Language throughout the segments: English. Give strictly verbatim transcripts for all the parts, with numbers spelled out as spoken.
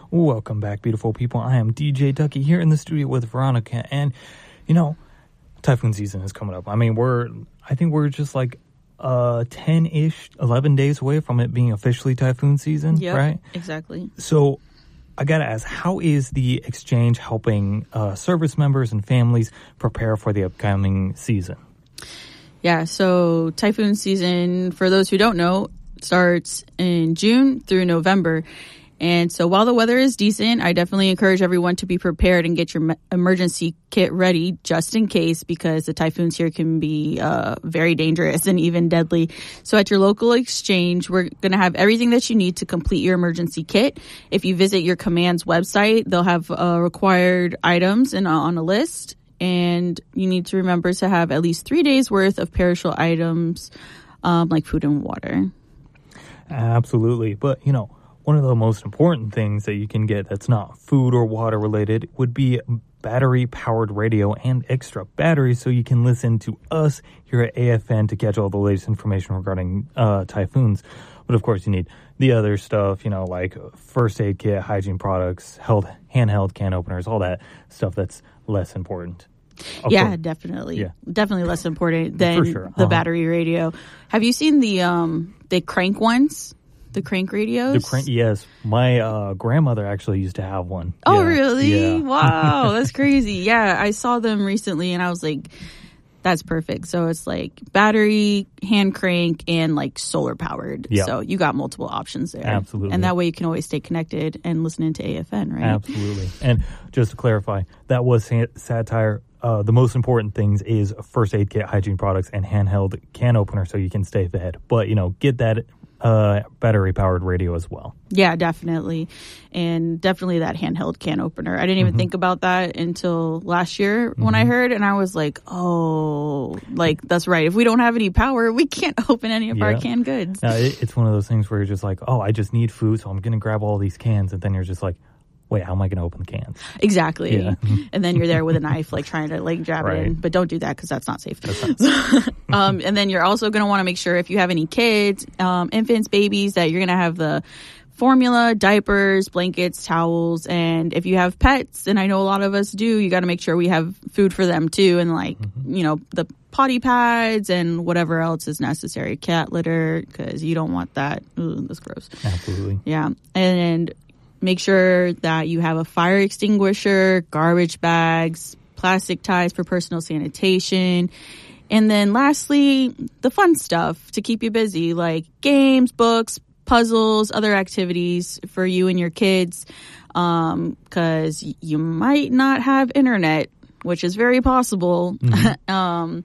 Welcome back, beautiful people. I am D J Ducky here in the studio with Veronica, and you know, typhoon season is coming up. I mean, we're I think we're just like uh ten-ish, eleven days away from it being officially typhoon season, yep, right? Exactly. So I gotta ask, how is the exchange helping uh, service members and families prepare for the upcoming season? Yeah, so typhoon season, for those who don't know, starts in June through November. And so while the weather is decent, I definitely encourage everyone to be prepared and get your me- emergency kit ready just in case, because the typhoons here can be uh, very dangerous and even deadly. So at your local exchange, we're going to have everything that you need to complete your emergency kit. If you visit your command's website, they'll have uh, required items and uh, on a list. And you need to remember to have at least three days worth of perishable items um, like food and water. Absolutely. But, you know, one of the most important things that you can get that's not food or water related would be battery-powered radio and extra batteries, so you can listen to us here at A F N to catch all the latest information regarding uh, typhoons. But, of course, you need the other stuff, you know, like first aid kit, hygiene products, held, handheld can openers, all that stuff that's less important. Of yeah, course. definitely. Yeah. Definitely less important than sure. the uh-huh. battery radio. Have you seen the um the crank ones? The crank radios? The crank, yes. My uh, grandmother actually used to have one. Oh, yeah. really? Yeah. Wow, that's crazy. Yeah, I saw them recently and I was like, that's perfect. So it's like battery, hand crank, and like solar powered. Yep. So you got multiple options there. Absolutely. And that way you can always stay connected and listening to A F N, right? Absolutely. And just to clarify, that was satire. Uh, the most important things is first aid kit, hygiene products, and handheld can opener so you can stay fed. But, you know, get that uh, battery-powered radio as well. Yeah, definitely. And definitely that handheld can opener. I didn't even mm-hmm. think about that until last year mm-hmm. when I heard, and I was like, oh, like, that's right. If we don't have any power, we can't open any of yeah. our canned goods. Now, it, it's one of those things where you're just like, oh, I just need food, so I'm going to grab all these cans. And then you're just like, wait, how am I going to open the cans? Exactly. Yeah. And then you're there with a knife, like trying to like jab right. it in. But don't do that because that's not safe. That's not- um, and then you're also going to want to make sure if you have any kids, um, infants, babies, that you're going to have the formula, diapers, blankets, towels. And if you have pets, and I know a lot of us do, you got to make sure we have food for them too. And like, mm-hmm. you know, the potty pads and whatever else is necessary. Cat litter, because you don't want that. Ooh, that's gross. Absolutely. Yeah. And make sure that you have a fire extinguisher, garbage bags, plastic ties for personal sanitation. And then lastly, the fun stuff to keep you busy, like games, books, puzzles, other activities for you and your kids, um, because you might not have internet, which is very possible. Mm-hmm. um,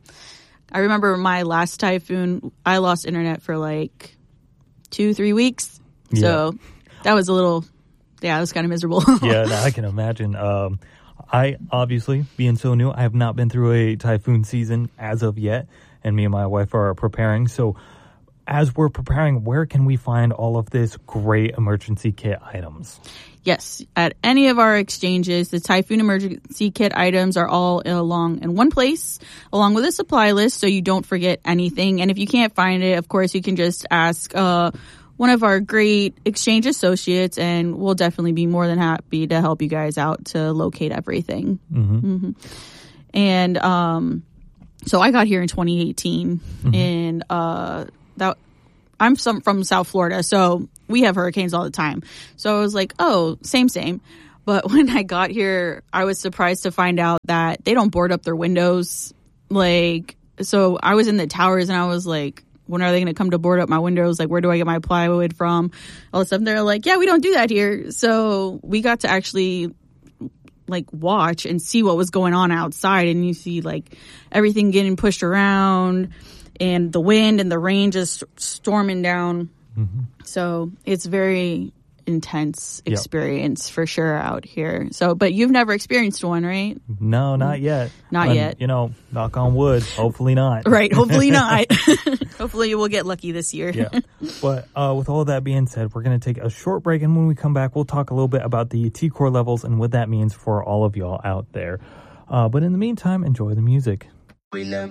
I remember my last typhoon, I lost internet for like two, three weeks. Yeah. So that was a little... Yeah, it was kind of miserable. Yeah, no, I can imagine. Um, I, obviously, being so new, I have not been through a typhoon season as of yet, and me and my wife are preparing. So as we're preparing, where can we find all of this great emergency kit items? Yes, at any of our exchanges, the typhoon emergency kit items are all along in one place, along with a supply list, so you don't forget anything. And if you can't find it, of course, you can just ask uh one of our great exchange associates, and we'll definitely be more than happy to help you guys out to locate everything. Mm-hmm. Mm-hmm. And um, so I got here in twenty eighteen, mm-hmm. and uh, that I'm some, from South Florida, so we have hurricanes all the time. So I was like, oh, same, same. But when I got here, I was surprised to find out that they don't board up their windows. Like, so I was in the towers, and I was like, when are they going to come to board up my windows? Like, where do I get my plywood from? All of a sudden, they're like, yeah, we don't do that here. So we got to actually, like, watch and see what was going on outside. And you see, like, everything getting pushed around and the wind and the rain just storming down. Mm-hmm. So it's very intense experience yep. for sure out here. So, but you've never experienced one, right? No, not yet. Not um, yet. You know, knock on wood. Hopefully not. Right. Hopefully not. Hopefully you will get lucky this year. Yeah. But uh, with all that being said, we're going to take a short break. And when we come back, we'll talk a little bit about the T-Core levels and what that means for all of y'all out there. Uh, but in the meantime, enjoy the music. We love